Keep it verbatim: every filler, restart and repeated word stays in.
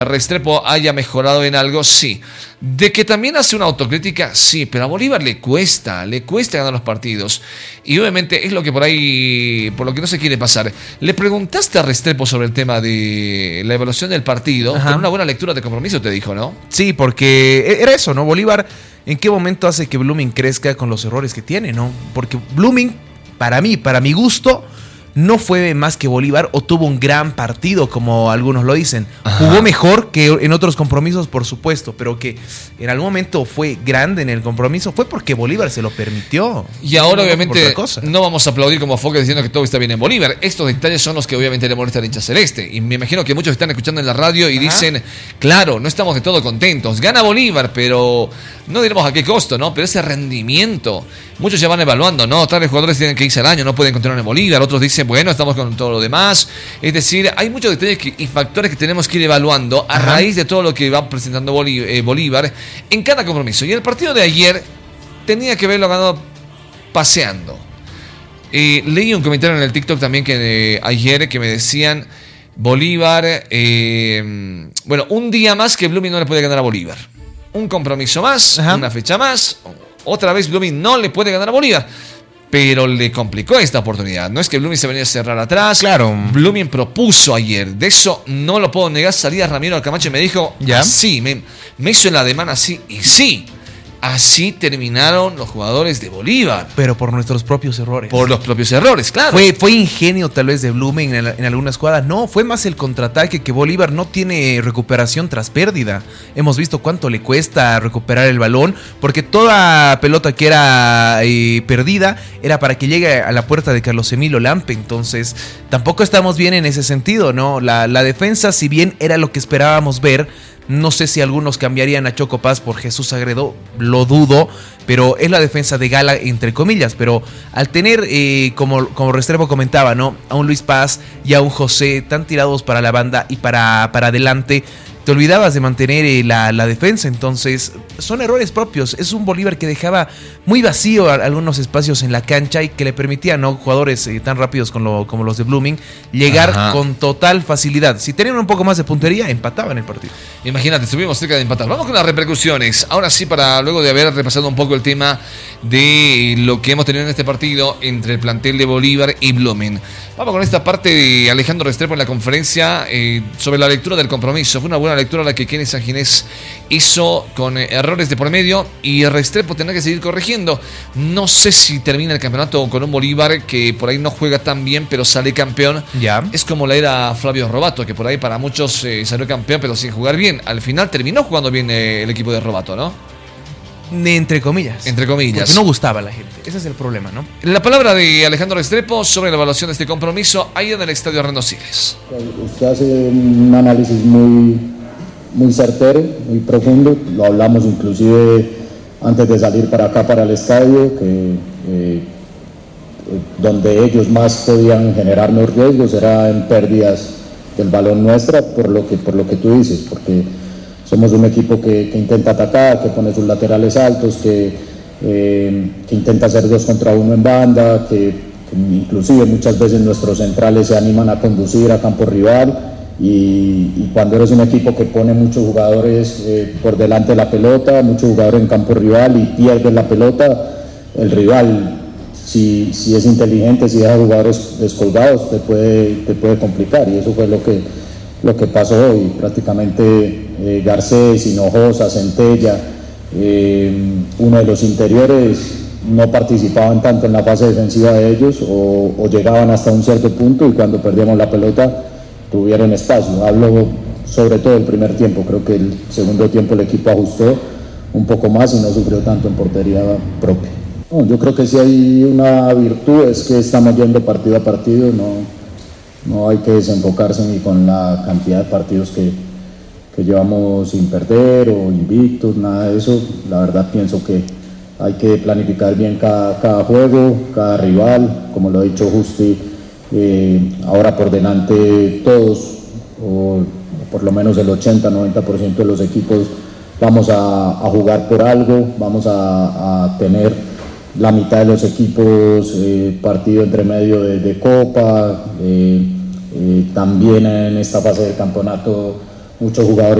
Restrepo haya mejorado en algo, sí. De que también hace una autocrítica, sí, pero a Bolívar le cuesta, le cuesta ganar los partidos. Y obviamente es lo que por ahí, por lo que no se quiere pasar. ¿Le preguntaste a Restrepo sobre el tema de la evaluación del partido? Ajá. Con una buena lectura de compromiso te dijo, ¿no? Sí, porque era eso, ¿no? Bolívar, ¿en qué momento hace que Blooming crezca con los errores que tiene, ¿no? Porque Blooming, para mí, para mi gusto, no fue más que Bolívar o tuvo un gran partido, como algunos lo dicen. Ajá. Jugó mejor que en otros compromisos, por supuesto, pero que en algún momento fue grande en el compromiso, fue porque Bolívar se lo permitió. Y ahora, no, obviamente, no vamos a aplaudir como Foca diciendo que todo está bien en Bolívar. Estos detalles son los que obviamente le molestan al hincha celeste. Y me imagino que muchos están escuchando en la radio y Ajá. dicen, claro, no estamos de todo contentos. Gana Bolívar, pero no diremos a qué costo, ¿no? Pero ese rendimiento, muchos ya van evaluando, ¿no? Tales jugadores tienen que irse al año, no pueden continuar en Bolívar. Otros dicen, bueno, estamos con todo lo demás. Es decir, hay muchos detalles que, y factores que tenemos que ir evaluando a Ajá. raíz de todo lo que va presentando Bolí- eh, Bolívar en cada compromiso. Y el partido de ayer tenía que haberlo ganado paseando. Eh, leí un comentario en el TikTok también que eh, ayer que me decían Bolívar, eh, bueno, un día más que Blooming no le puede ganar a Bolívar. Un compromiso más, Ajá. una fecha más, otra vez Blooming no le puede ganar a Bolívar. Pero le complicó esta oportunidad. No es que Blooming se venía a cerrar atrás. Claro. Blooming propuso ayer. De eso no lo puedo negar. Salía Ramiro Alcamacho y me dijo, ¿ya? Así, me, me hizo el ademán así. Y sí, así terminaron los jugadores de Bolívar. Pero por nuestros propios errores. Por los propios errores, claro. Fue, fue ingenio tal vez de Blooming en, en algunas jugadas. No, fue más el contraataque, que Bolívar no tiene recuperación tras pérdida. Hemos visto cuánto le cuesta recuperar el balón, porque toda pelota que era eh, perdida era para que llegue a la puerta de Carlos Emilio Lampe. Entonces tampoco estamos bien en ese sentido, ¿no? La, la defensa, si bien era lo que esperábamos ver, no sé si algunos cambiarían a Choco Paz por Jesús Sagredo, lo dudo, pero es la defensa de gala, entre comillas. Pero al tener, eh, como, como Restrepo comentaba, ¿no?, a un Luis Paz y a un José tan tirados para la banda y para, para adelante, te olvidabas de mantener eh, la, la defensa. Entonces son errores propios. Es un Bolívar que dejaba muy vacío a, a algunos espacios en la cancha y que le permitía, ¿no?, jugadores eh, tan rápidos con lo, como los de Blooming llegar Ajá. con total facilidad. Si tenían un poco más de puntería, empataban el partido. Imagínate, estuvimos cerca de empatar. Vamos con las repercusiones. Ahora sí, para luego de haber repasado un poco el tema de lo que hemos tenido en este partido entre el plantel de Bolívar y Blooming. Vamos con esta parte de Alejandro Restrepo en la conferencia eh, sobre la lectura del compromiso. Fue una buena lectura la que Kenny Sanginés hizo con eh, errores de por medio, y Restrepo tendrá que seguir corrigiendo. No sé si termina el campeonato con un Bolívar que por ahí no juega tan bien, pero sale campeón. Ya. Es como la era Flavio Robato, que por ahí para muchos eh, salió campeón, pero sin jugar bien. Al final terminó jugando bien eh, el equipo de Robato, ¿no? Entre comillas. Entre comillas. Porque no gustaba a la gente. Ese es el problema, ¿no? La palabra de Alejandro Restrepo sobre la evaluación de este compromiso ahí en el estadio Hernando Siles. Usted hace un análisis muy, muy certero, muy profundo. Lo hablamos inclusive antes de salir para acá, para el estadio, que eh, donde ellos más podían generarnos riesgos era en pérdidas del balón nuestra, por lo que, por lo que tú dices, porque somos un equipo que, que intenta atacar, que pone sus laterales altos, que, eh, que intenta hacer dos contra uno en banda, que, que inclusive muchas veces nuestros centrales se animan a conducir a campo rival, y, y cuando eres un equipo que pone muchos jugadores eh, por delante de la pelota, muchos jugadores en campo rival y pierdes la pelota, el rival, si, si es inteligente, si deja jugadores descolgados, te puede, te puede complicar, y eso fue lo que, lo que pasó hoy. Prácticamente eh, Garcés, Hinojosa, Centella, eh, uno de los interiores no participaban tanto en la fase defensiva de ellos, o, o llegaban hasta un cierto punto, y cuando perdíamos la pelota tuvieron espacio. Hablo sobre todo el primer tiempo. Creo que el segundo tiempo el equipo ajustó un poco más y no sufrió tanto en portería propia. No, yo creo que si hay una virtud es que estamos yendo partido a partido, no, no hay que desenfocarse ni con la cantidad de partidos que, que llevamos sin perder o invictos, nada de eso. La verdad pienso que hay que planificar bien cada, cada juego, cada rival, como lo ha dicho Justi, eh, ahora por delante todos, o por lo menos el ochenta a noventa por ciento de los equipos vamos a, a jugar por algo, vamos a, a tener la mitad de los equipos eh, partido entre medio de, de Copa, eh, eh, también en esta fase del campeonato muchos jugadores